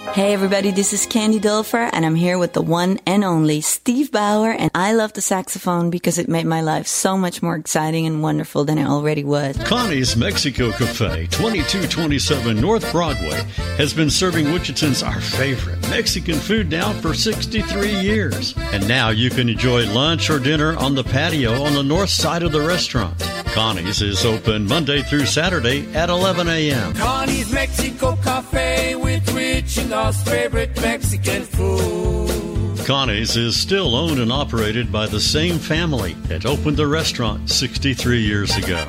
Hey everybody, this is Candy Dulfer, and I'm here with the one and only Steve Bauer, and I love the saxophone because it made my life so much more exciting and wonderful than it already was. Connie's Mexico Cafe, 2227 North Broadway, has been serving Wichitans our favorite Mexican food now for 63 years. And now you can enjoy lunch or dinner on the patio on the north side of the restaurant. Connie's is open Monday through Saturday at 11 a.m. Connie's Mexico Cafe with Rich and our favorite Mexican food. Connie's is still owned and operated by the same family that opened the restaurant 63 years ago.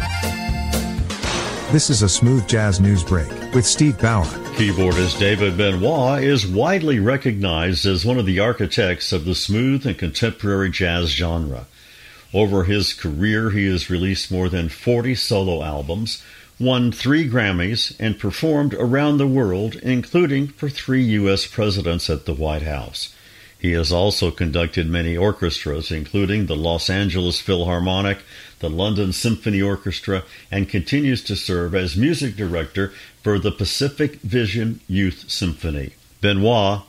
This is a smooth jazz news break with Steve Bauer. Keyboardist David Benoit is widely recognized as one of the architects of the smooth and contemporary jazz genre. Over his career, he has released more than 40 solo albums, won 3 Grammys, and performed around the world, including for 3 U.S. presidents at the White House. He has also conducted many orchestras, including the Los Angeles Philharmonic, the London Symphony Orchestra, and continues to serve as music director for the Pacific Vision Youth Symphony. Benoit,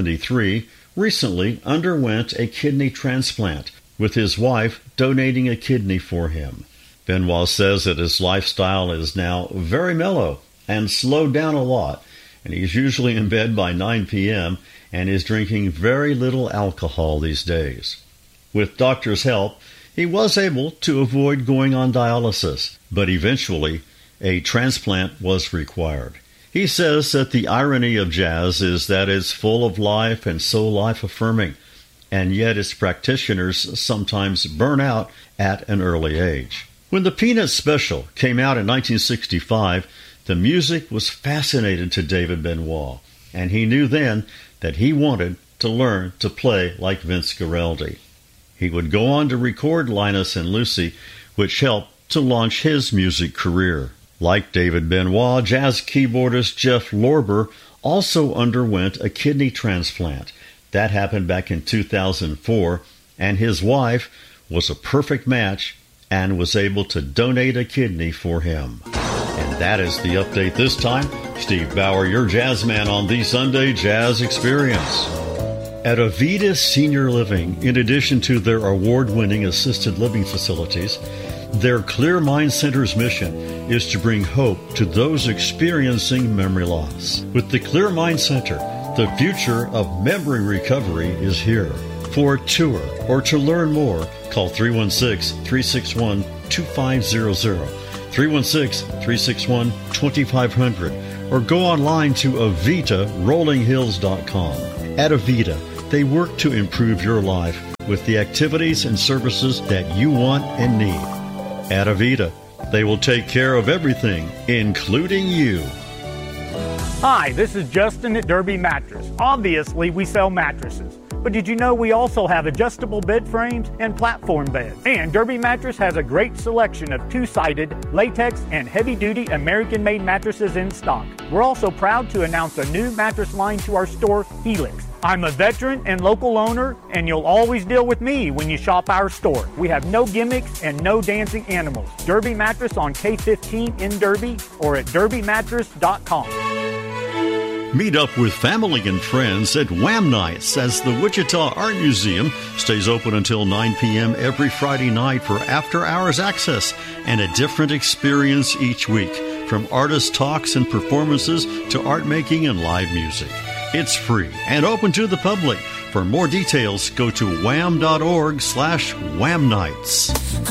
73, recently underwent a kidney transplant, with his wife donating a kidney for him. Benoit says that his lifestyle is now very mellow and slowed down a lot, and he's usually in bed by 9 p.m. and is drinking very little alcohol these days. With doctors' help, he was able to avoid going on dialysis, but eventually a transplant was required. He says that the irony of jazz is that it's full of life and so life-affirming, and yet its practitioners sometimes burn out at an early age. When the Peanuts Special came out in 1965, the music was fascinating to David Benoit, and he knew then that he wanted to learn to play like Vince Guaraldi. He would go on to record Linus and Lucy, which helped to launch his music career. Like David Benoit, jazz keyboardist Jeff Lorber also underwent a kidney transplant. That happened back in 2004, and his wife was a perfect match and was able to donate a kidney for him. And that is the update this time. Steve Bauer, your jazz man on the Sunday Jazz Experience. At Avita Senior Living, in addition to their award-winning assisted living facilities, their Clear Mind Center's mission is to bring hope to those experiencing memory loss. With the Clear Mind Center, the future of memory recovery is here. For a tour or to learn more, call 316-361-2500, 316-361-2500, or go online to AvitaRollingHills.com. At Avita, they work to improve your life with the activities and services that you want and need. At Avita, they will take care of everything, including you. Hi, this is Justin at Derby Mattress. Obviously, we sell mattresses. But did you know we also have adjustable bed frames and platform beds? And Derby Mattress has a great selection of two-sided, latex, and heavy-duty American-made mattresses in stock. We're also proud to announce a new mattress line to our store, Helix. I'm a veteran and local owner, and you'll always deal with me when you shop our store. We have no gimmicks and no dancing animals. Derby Mattress on K15 in Derby or at derbymattress.com. Meet up with family and friends at Wham Nights as the Wichita Art Museum stays open until 9 p.m. every Friday night for after-hours access and a different experience each week, from artist talks and performances to art making and live music. It's free and open to the public. For more details, go to wham.org/whamnights.